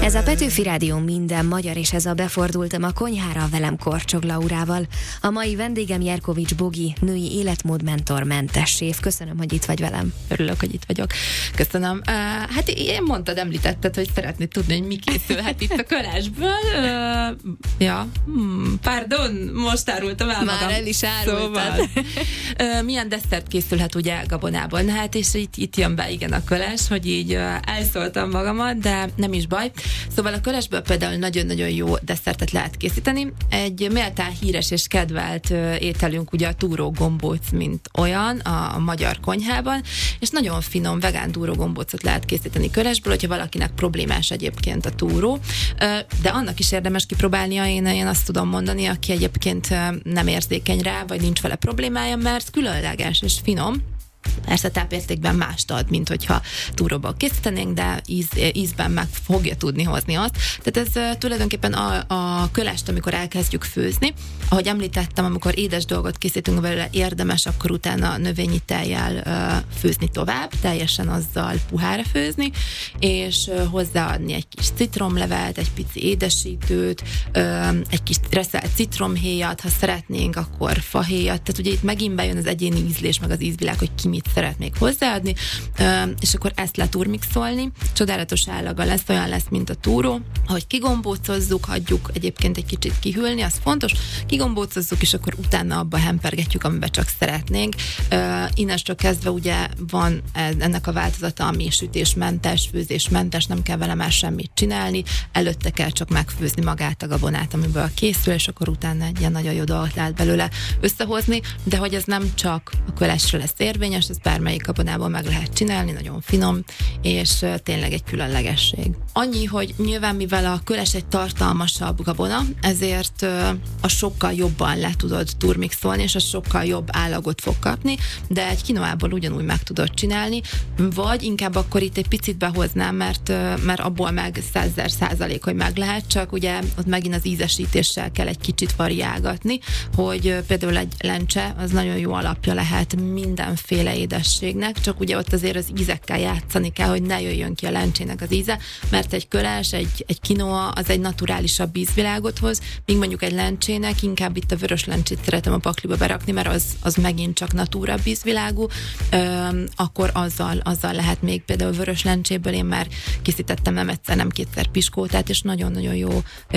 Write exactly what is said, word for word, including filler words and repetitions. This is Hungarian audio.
Ez a Petőfi Rádió minden magyar, és ez a Befordultam a konyhára velem Korcsog Laurával. A mai vendégem Jerkovics Bogi, női életmódmentor, mentesséf. Köszönöm, hogy itt vagy velem. Örülök, hogy itt vagyok. Köszönöm. Uh, hát én mondtad, említetted, hogy szeretnéd tudni, hogy mi készülhet itt a kolásból. Uh, ja, hmm, pardon, most árultam el Már magam. el is árultad. Szóval, uh, milyen desszert készülhet ugye gabonából? Na hát, és itt, itt jön be igen a kölás, hogy így uh, elszóltam magamat, de nem is baj. Szóval a kölesből például nagyon-nagyon jó desszertet lehet készíteni. Egy méltán híres és kedvelt uh, ételünk ugye a túrógombóc, mint olyan a, a magyar konyhában, és nagyon finom vegán túrógombócot lehet készíteni kölesből, hogyha valakinek problémás egyébként a túró. Uh, de annak is érdemes kipróbálnia, én, én azt tudom mondani, aki egyébként uh, nem érzékeny rá, vagy nincs vele problémája, mert különleges és finom. Persze tápértékben mást ad, mint hogyha túróból készítenénk, de íz, ízben meg fogja tudni hozni azt. Tehát ez uh, tulajdonképpen a, a kölest, amikor elkezdjük főzni. Ahogy említettem, amikor édes dolgot készítünk belőle, érdemes akkor utána növényi tejjel uh, főzni tovább, teljesen azzal puhára főzni, és uh, hozzáadni egy kis citromlevet, egy pici édesítőt, uh, egy kis reszelt citromhéjat, ha szeretnénk, akkor fahéjat. Tehát ugye itt megint bejön az egyéni ízlés, meg az ízvilág, hogy ki mit szeretnék hozzáadni, és akkor ezt leturmixolni. Csodálatos állaga lesz, olyan lesz, mint a túró. Ahogy kigombócozzuk, hagyjuk egyébként egy kicsit kihűlni, az fontos. Kigombócozzuk, és akkor utána abba hempergetjük, amiben csak szeretnénk. Innestől kezdve ugye van ennek a változata, ami sütésmentes, főzésmentes, nem kell vele már semmit csinálni. Előtte kell csak megfőzni magát a gabonát, amiből készül, és akkor utána egy ilyen nagyon jó dolgot lehet belőle összehozni, de hogy ez nem csak a kölesre lesz érvényes, ez bármelyik gabonából meg lehet csinálni, nagyon finom, és uh, tényleg egy különlegesség. Annyi, hogy nyilván mivel a köles egy tartalmasabb gabona, ezért uh, a sokkal jobban le tudod turmixolni, és a sokkal jobb állagot fog kapni, de egy kinoából ugyanúgy meg tudod csinálni, vagy inkább akkor itt egy picit behoznám, mert, uh, mert abból meg százezer százalék, hogy meg lehet, csak ugye ott megint az ízesítéssel kell egy kicsit variálgatni, hogy uh, például egy lencse, az nagyon jó alapja lehet mindenféle édességnek, csak ugye ott azért az ízekkel játszani kell, hogy ne jöjjön ki a lencsének az íze, mert egy köles, egy, egy quinoa, az egy naturálisabb ízvilágot hoz, míg mondjuk egy lencsének inkább itt a vörös lencsét szeretem a pakliba berakni, mert az, az megint csak natúrabb ízvilágú, Üm, akkor azzal, azzal lehet még például vörös lencséből én már készítettem nem egyszer, nem kétszer piskótát, és nagyon-nagyon jó